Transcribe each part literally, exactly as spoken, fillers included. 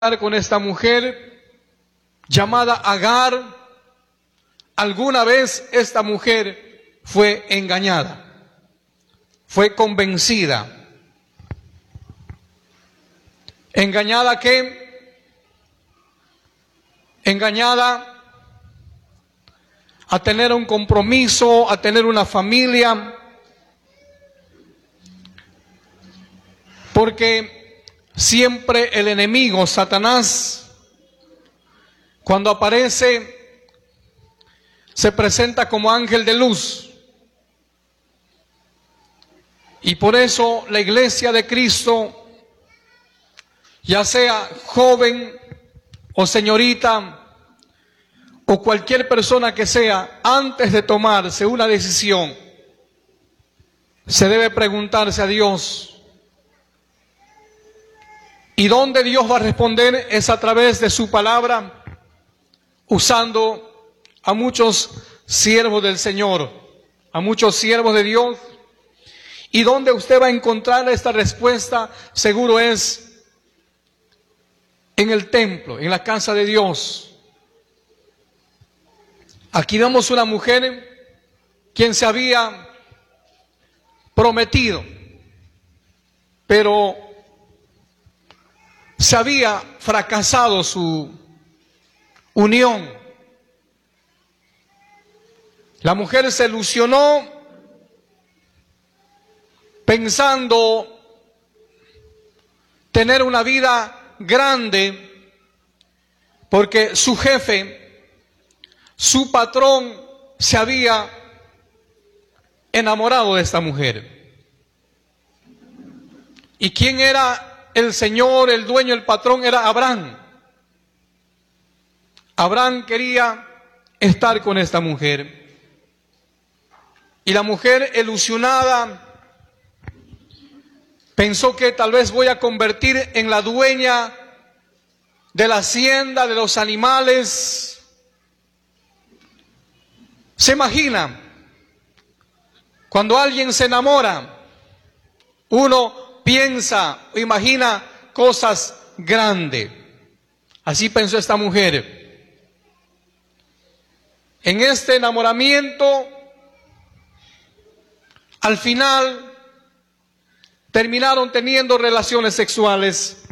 con esta mujer llamada Agar. Alguna vez esta mujer fue engañada, fue convencida. ¿Engañada qué? Engañada a tener un compromiso, a tener una familia, porque siempre el enemigo, Satanás, cuando aparece, se presenta como ángel de luz. Y por eso la iglesia de Cristo, ya sea joven o señorita, o cualquier persona que sea, antes de tomarse una decisión, se debe preguntarse a Dios. ¿Y dónde Dios va a responder? Es a través de su palabra, usando a muchos siervos del Señor, a muchos siervos de Dios. ¿Y dónde usted va a encontrar esta respuesta? Seguro es en el templo, en la casa de Dios. Aquí vemos una mujer quien se había prometido, pero se había fracasado su unión. La mujer se ilusionó pensando tener una vida grande, porque su jefe, su patrón, se había enamorado de esta mujer. ¿Y quién era el Señor, el dueño, el patrón? Era Abraham. Abraham quería estar con esta mujer. Y la mujer, ilusionada, pensó que tal vez voy a convertir en la dueña de la hacienda, de los animales. ¿Se imagina? Cuando alguien se enamora, uno piensa, imagina cosas grandes. Así pensó esta mujer. En este enamoramiento, al final, terminaron teniendo relaciones sexuales.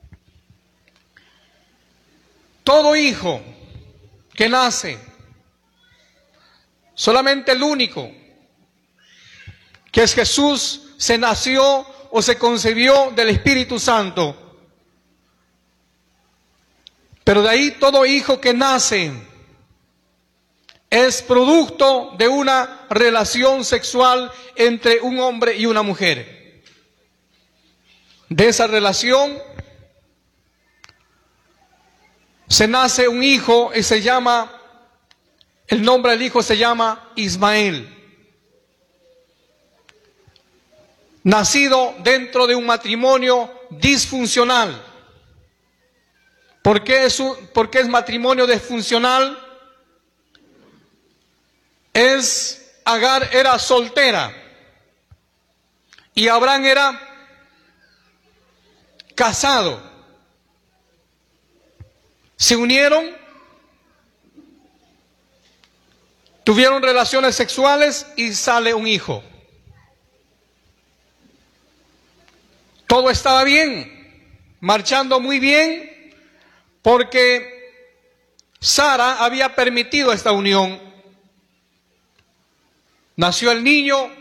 Todo hijo que nace, solamente el único, que es Jesús, se nació o se concebió del Espíritu Santo. Pero de ahí todo hijo que nace es producto de una relación sexual entre un hombre y una mujer. De esa relación se nace un hijo y se llama, el nombre del hijo se llama Ismael. Nacido dentro de un matrimonio disfuncional. ¿Por qué es, un, por qué es matrimonio disfuncional? Es, Agar era soltera y Abraham era casado. Se unieron, tuvieron relaciones sexuales y sale un hijo. Todo estaba bien, marchando muy bien, porque Sara había permitido esta unión. Nació el niño,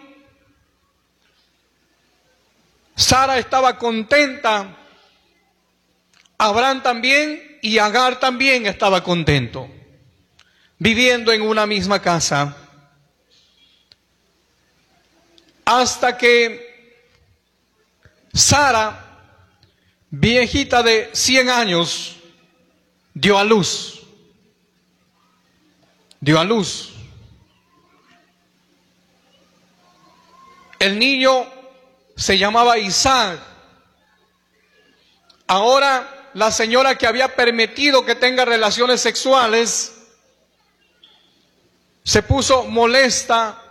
Sara estaba contenta, Abraham también y Agar también estaba contento, viviendo en una misma casa. Hasta que Sara, viejita de cien años, dio a luz. Dio a luz. El niño se llamaba Isaac. Ahora la señora que había permitido que tenga relaciones sexuales se puso molesta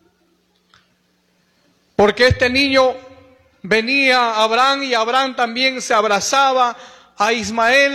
porque este niño venía a Abraham y Abraham también se abrazaba a Ismael.